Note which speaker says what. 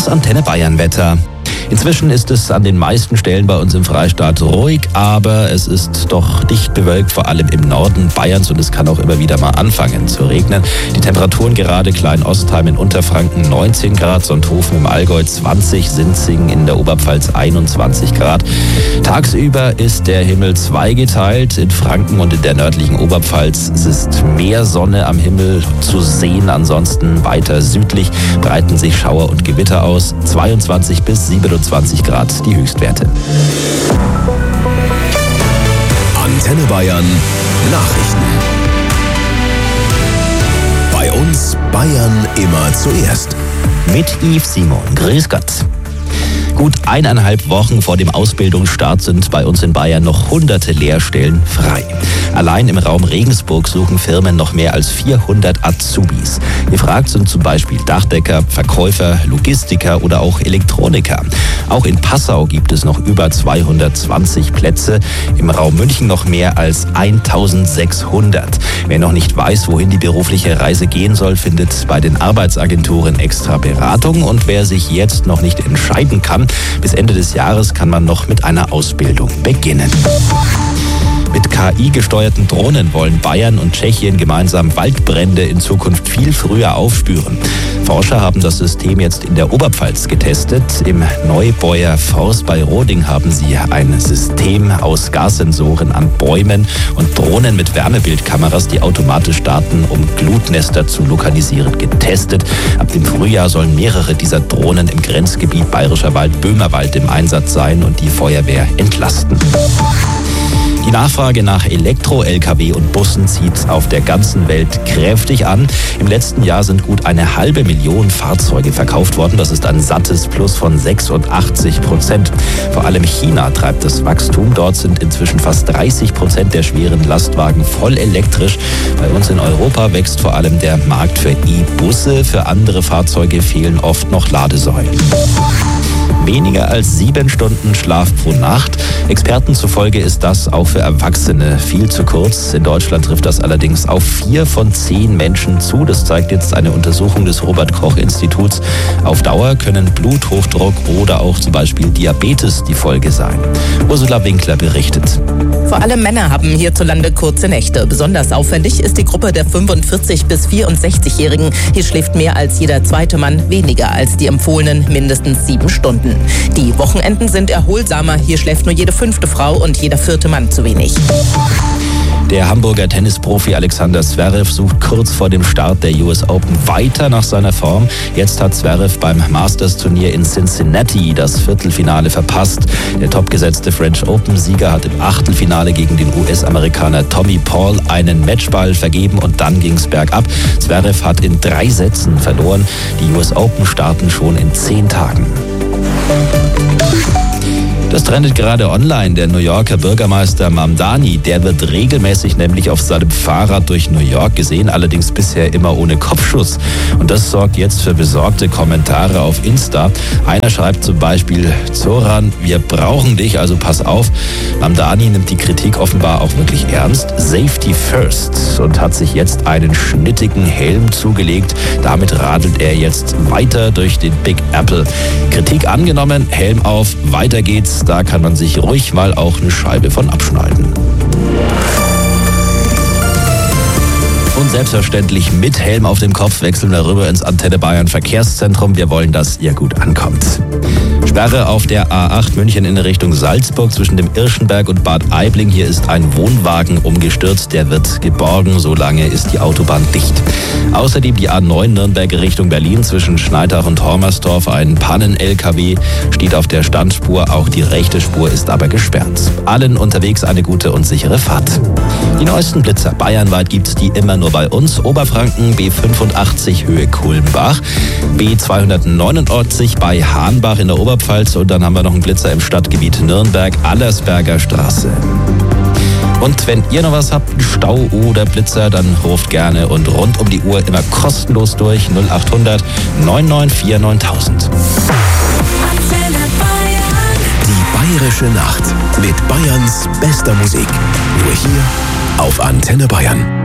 Speaker 1: Das Antenne Bayern Wetter. Inzwischen ist es an den meisten Stellen bei uns im Freistaat ruhig, aber es ist doch dicht bewölkt, vor allem im Norden Bayerns, und es kann auch immer wieder mal anfangen zu regnen. Die Temperaturen gerade Klein-Ostheim in Unterfranken 19 Grad, Sonthofen im Allgäu 20, Sinzingen in der Oberpfalz 21 Grad. Tagsüber ist der Himmel zweigeteilt. In Franken und in der nördlichen Oberpfalz ist mehr Sonne am Himmel zu sehen. Ansonsten weiter südlich breiten sich Schauer und Gewitter aus. 22 bis 27 Grad die Höchstwerte.
Speaker 2: Antenne Bayern Nachrichten. Bei uns Bayern immer zuerst.
Speaker 1: Mit Yves Simon. Grüß Gott. Gut 1,5 Wochen vor dem Ausbildungsstart sind bei uns in Bayern noch hunderte Lehrstellen frei. Allein im Raum Regensburg suchen Firmen noch mehr als 400 Azubis. Gefragt sind zum Beispiel Dachdecker, Verkäufer, Logistiker oder auch Elektroniker. Auch in Passau gibt es noch über 220 Plätze, im Raum München noch mehr als 1600. Wer noch nicht weiß, wohin die berufliche Reise gehen soll, findet bei den Arbeitsagenturen extra Beratung. Und wer sich jetzt noch nicht entscheiden kann, bis Ende des Jahres kann man noch mit einer Ausbildung beginnen. Mit KI-gesteuerten Drohnen wollen Bayern und Tschechien gemeinsam Waldbrände in Zukunft viel früher aufspüren. Forscher haben das System jetzt in der Oberpfalz getestet. Im Neubäuer Forst bei Roding haben sie ein System aus Gassensoren an Bäumen und Drohnen mit Wärmebildkameras, die automatisch starten, um Glutnester zu lokalisieren, getestet. Ab dem Frühjahr sollen mehrere dieser Drohnen im Grenzgebiet Bayerischer Wald, Böhmerwald im Einsatz sein und die Feuerwehr entlasten. Die Nachfrage nach Elektro-Lkw und Bussen zieht auf der ganzen Welt kräftig an. Im letzten Jahr sind gut 500.000 Fahrzeuge verkauft worden. Das ist ein sattes Plus von 86%. Vor allem China treibt das Wachstum. Dort sind inzwischen fast 30% der schweren Lastwagen voll elektrisch. Bei uns in Europa wächst vor allem der Markt für E-Busse. Für andere Fahrzeuge fehlen oft noch Ladesäulen. Weniger als 7 Stunden Schlaf pro Nacht. Experten zufolge ist das auch für Erwachsene viel zu kurz. In Deutschland trifft das allerdings auf 4 von 10 Menschen zu. Das zeigt jetzt eine Untersuchung des Robert-Koch-Instituts. Auf Dauer können Bluthochdruck oder auch zum Beispiel Diabetes die Folge sein. Ursula Winkler berichtet.
Speaker 3: Vor allem Männer haben hierzulande kurze Nächte. Besonders auffällig ist die Gruppe der 45- bis 64-Jährigen. Hier schläft mehr als jeder zweite Mann weniger als die empfohlenen mindestens 7 Stunden. Die Wochenenden sind erholsamer. Hier schläft nur jede 5. Frau und jeder 4. Mann zu wenig.
Speaker 1: Der Hamburger Tennisprofi Alexander Zverev sucht kurz vor dem Start der US Open weiter nach seiner Form. Jetzt hat Zverev beim Masters-Turnier in Cincinnati das Viertelfinale verpasst. Der topgesetzte French Open-Sieger hat im Achtelfinale gegen den US-Amerikaner Tommy Paul einen Matchball vergeben und dann ging's bergab. Zverev hat in 3 Sätzen verloren. Die US Open starten schon in 10 Tagen. Das trendet gerade online. Der New Yorker Bürgermeister Mamdani, der wird regelmäßig nämlich auf seinem Fahrrad durch New York gesehen, allerdings bisher immer ohne Kopfschutz. Und das sorgt jetzt für besorgte Kommentare auf Insta. Einer schreibt zum Beispiel: Zoran, wir brauchen dich, also pass auf. Mamdani nimmt die Kritik offenbar auch wirklich ernst. Safety first, und hat sich jetzt einen schnittigen Helm zugelegt. Damit radelt er jetzt weiter durch den Big Apple. Kritik angenommen, Helm auf, weiter geht's. Da kann man sich ruhig mal auch eine Scheibe von abschneiden. Und selbstverständlich mit Helm auf dem Kopf wechseln wir rüber ins Antenne Bayern Verkehrszentrum. Wir wollen, dass ihr gut ankommt. Sperre auf der A8 München in Richtung Salzburg zwischen dem Irschenberg und Bad Aibling. Hier ist ein Wohnwagen umgestürzt. Der wird geborgen. Solange ist die Autobahn dicht. Außerdem die A9 Nürnberg Richtung Berlin zwischen Schneidach und Hormersdorf. Ein Pannen-LKW steht auf der Standspur. Auch die rechte Spur ist aber gesperrt. Allen unterwegs eine gute und sichere Fahrt. Die neuesten Blitzer bayernweit gibt's die immer nur bei uns. Oberfranken B85 Höhe Kulmbach, B289 bei Hahnbach in der Oberpfalz, und dann haben wir noch einen Blitzer im Stadtgebiet Nürnberg, Allersberger Straße. Und wenn ihr noch was habt, Stau oder Blitzer, dann ruft gerne und rund um die Uhr immer kostenlos durch 0800 994 9000.
Speaker 2: Die Bayerische Nacht mit Bayerns bester Musik. Nur hier auf Antenne Bayern.